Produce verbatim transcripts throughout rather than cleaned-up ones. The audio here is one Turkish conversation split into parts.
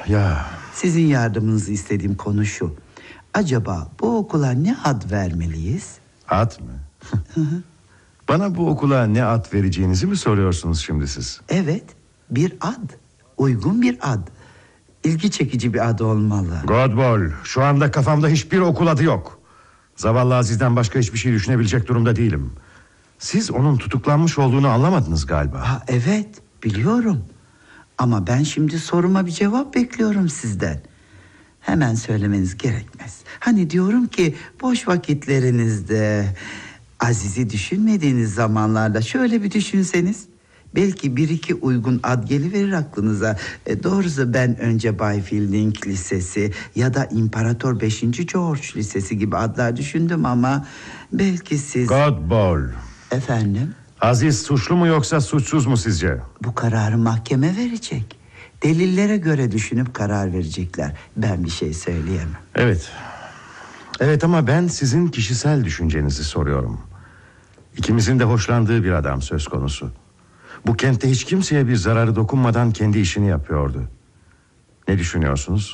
Ya. Sizin yardımınızı istediğim konu şu. Acaba bu okula ne ad vermeliyiz? Ad mı? Bana bu okula ne ad vereceğinizi mi soruyorsunuz şimdi siz? Evet, bir ad. Uygun bir ad. İlgi çekici bir ad olmalı. Godball, şu anda kafamda hiçbir okul adı yok. Zavallı Aziz'den başka hiçbir şey düşünebilecek durumda değilim. Siz onun tutuklanmış olduğunu anlamadınız galiba. Ha, evet, biliyorum. Ama ben şimdi soruma bir cevap bekliyorum sizden. Hemen söylemeniz gerekmez. Hani diyorum ki boş vakitlerinizde, Aziz'i düşünmediğiniz zamanlarda şöyle bir düşünseniz. Belki bir iki uygun ad geliverir aklınıza. E, doğrusu ben önce Bay Fielding Lisesi ya da İmparator beşinci George Lisesi gibi adlar düşündüm ama belki siz... Godball. Efendim? Aziz suçlu mu yoksa suçsuz mu sizce? Bu kararı mahkeme verecek. Delillere göre düşünüp karar verecekler. Ben bir şey söyleyemem. Evet. Evet ama ben sizin kişisel düşüncenizi soruyorum. İkimizin de hoşlandığı bir adam söz konusu. Bu kentte hiç kimseye bir zararı dokunmadan kendi işini yapıyordu. Ne düşünüyorsunuz?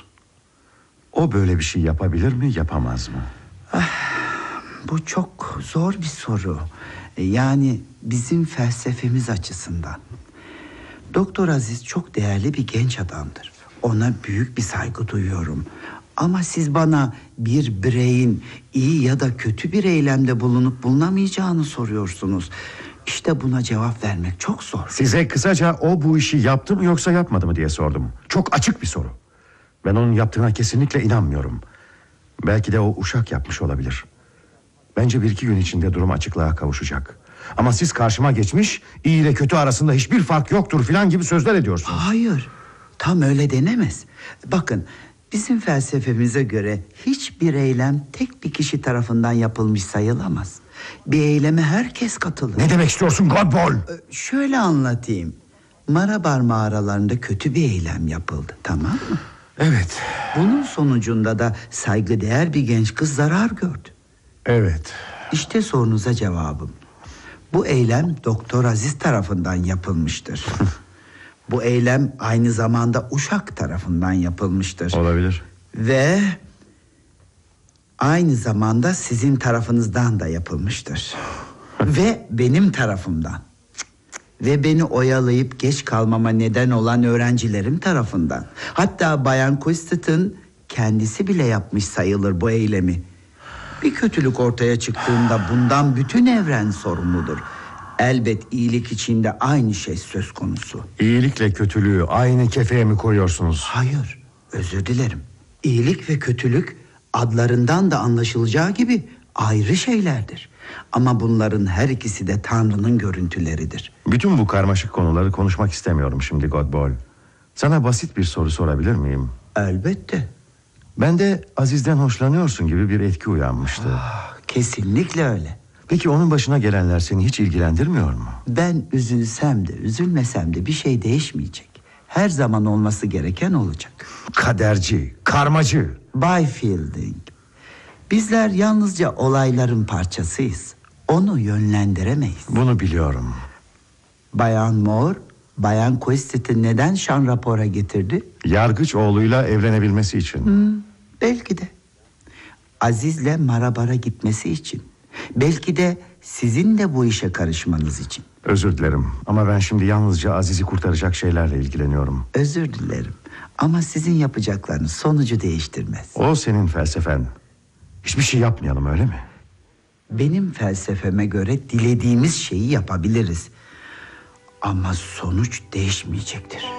O böyle bir şey yapabilir mi, yapamaz mı? Ah, bu çok zor bir soru. Yani bizim felsefemiz açısından. Doktor Aziz çok değerli bir genç adamdır. Ona büyük bir saygı duyuyorum. Ama siz bana bir bireyin iyi ya da kötü bir eylemde bulunup bulunamayacağını soruyorsunuz. İşte buna cevap vermek çok zor. Size kısaca o bu işi yaptı mı yoksa yapmadı mı diye sordum. Çok açık bir soru. Ben onun yaptığına kesinlikle inanmıyorum. Belki de o uşak yapmış olabilir. Bence bir iki gün içinde durum açıklığa kavuşacak. Ama siz karşıma geçmiş, iyi ile kötü arasında hiçbir fark yoktur filan gibi sözler ediyorsunuz. Hayır, tam öyle denemez. Bakın, bizim felsefemize göre hiçbir eylem tek bir kişi tarafından yapılmış sayılamaz. Bir eyleme herkes katılır. Ne demek istiyorsun Godball? Ee, şöyle anlatayım. Marabar mağaralarında kötü bir eylem yapıldı, tamam mı? Evet. Bunun sonucunda da saygıdeğer bir genç kız zarar gördü. Evet. İşte sorunuza cevabım. Bu eylem Doktor Aziz tarafından yapılmıştır. Bu eylem aynı zamanda uşak tarafından yapılmıştır. Olabilir. Ve aynı zamanda sizin tarafınızdan da yapılmıştır. Ve benim tarafımdan. Ve beni oyalayıp geç kalmama neden olan öğrencilerim tarafından. Hatta Bayan Quistet'ın kendisi bile yapmış sayılır bu eylemi. Bir kötülük ortaya çıktığında bundan bütün evren sorumludur. Elbet iyilik içinde aynı şey söz konusu. İyilikle kötülüğü aynı kefeye mi koyuyorsunuz? Hayır, özür dilerim. İyilik ve kötülük adlarından da anlaşılacağı gibi ayrı şeylerdir. Ama bunların her ikisi de Tanrı'nın görüntüleridir. Bütün bu karmaşık konuları konuşmak istemiyorum şimdi Godball. Sana basit bir soru sorabilir miyim? Elbette. Bende Aziz'den hoşlanıyorsun gibi bir etki uyanmıştı. Ah, kesinlikle öyle. Peki onun başına gelenler seni hiç ilgilendirmiyor mu? Ben üzülsem de üzülmesem de bir şey değişmeyecek. Her zaman olması gereken olacak. Kaderci, karmacı. Bay Fielding, bizler yalnızca olayların parçasıyız. Onu yönlendiremeyiz. Bunu biliyorum. Bayan Moore, Bayan Quistet'i neden şan rapora getirdi? Yargıç oğluyla evlenebilmesi için. Hmm, belki de. Aziz'le Marabar'a gitmesi için. Belki de sizin de bu işe karışmanız için. Özür dilerim ama ben şimdi yalnızca Aziz'i kurtaracak şeylerle ilgileniyorum. Özür dilerim ama sizin yapacaklarınız sonucu değiştirmez. O senin felsefen. Hiçbir şey yapmayalım, öyle mi? Benim felsefeme göre dilediğimiz şeyi yapabiliriz. Ama sonuç değişmeyecektir.